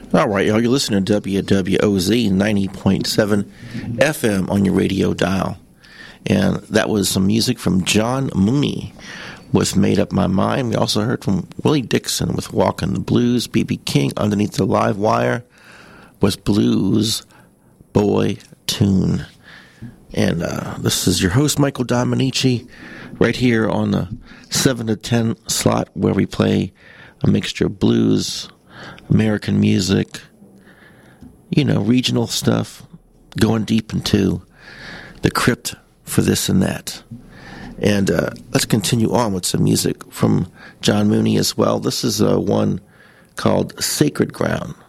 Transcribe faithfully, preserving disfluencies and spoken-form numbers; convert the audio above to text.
All right, y'all, you're listening to W W O Z ninety point seven F M on your radio dial. And that was some music from John Mooney with Made Up My Mind. We also heard from Willie Dixon with Walkin' the Blues, B B King underneath the live wire with Blues Boy Tune. And uh, this is your host, Michael Dominici, right here on the seven to ten slot where we play a mixture of blues, American music, you know, regional stuff, going deep into the crypt for this and that. And uh, let's continue on with some music from John Mooney as well. This is uh, one called Sacred Ground.